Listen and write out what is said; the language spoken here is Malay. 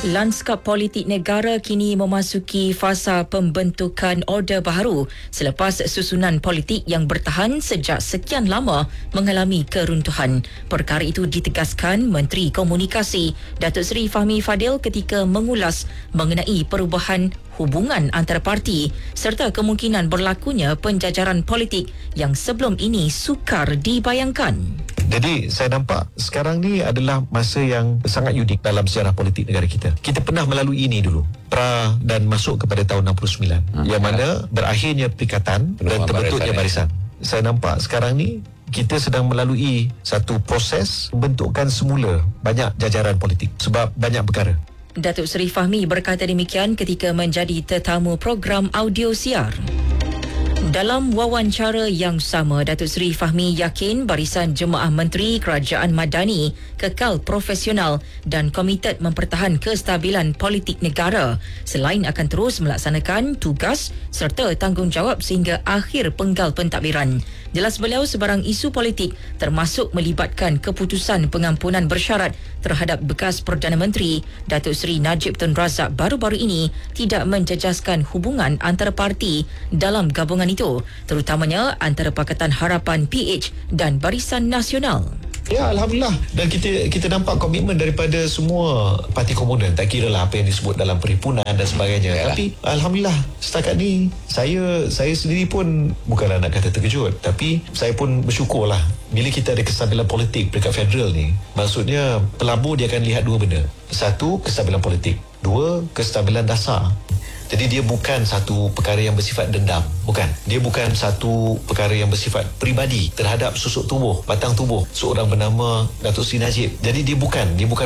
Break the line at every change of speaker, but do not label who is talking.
Lanskap politik negara kini memasuki fasa pembentukan order baharu selepas susunan politik yang bertahan sejak sekian lama mengalami keruntuhan. Perkara itu ditegaskan Menteri Komunikasi Datuk Seri Fahmi Fadil ketika mengulas mengenai perubahan hubungan antara parti serta kemungkinan berlakunya penjajaran politik yang sebelum ini sukar dibayangkan.
Jadi saya nampak sekarang ni adalah masa yang sangat unik dalam sejarah politik negara kita. Kita pernah melalui ini dulu, pra dan masuk kepada tahun 69 yang mana berakhirnya perikatan dan terbentuknya barisan. Saya nampak sekarang ni kita sedang melalui satu proses pembentukan semula banyak jajaran politik sebab banyak perkara.
Datuk Seri Fahmi berkata demikian ketika menjadi tetamu program audio siar. Dalam wawancara yang sama, Datuk Seri Fahmi yakin Barisan Jemaah Menteri Kerajaan Madani kekal profesional dan komited mempertahan kestabilan politik negara selain akan terus melaksanakan tugas serta tanggungjawab sehingga akhir penggal pentadbiran. Jelas beliau sebarang isu politik termasuk melibatkan keputusan pengampunan bersyarat terhadap bekas Perdana Menteri Datuk Seri Najib Tun Razak baru-baru ini tidak menjejaskan hubungan antara parti dalam gabungan itu, terutamanya antara Pakatan Harapan PH dan Barisan Nasional.
Ya, Alhamdulillah. Dan kita nampak komitmen daripada semua parti komponen. Tak kira lah apa yang disebut dalam perhimpunan dan sebagainya. Yalah. Tapi Alhamdulillah setakat ni saya sendiri pun bukanlah nak kata terkejut, tapi saya pun bersyukurlah bila kita ada kestabilan politik peringkat federal ni. Maksudnya pelabur dia akan lihat dua benda. Satu, kestabilan politik. Dua, kestabilan dasar. Jadi dia bukan satu perkara yang bersifat dendam. Bukan. Dia bukan satu perkara yang bersifat peribadi terhadap susuk tubuh, batang tubuh seorang bernama Datuk Seri Najib. Jadi dia bukan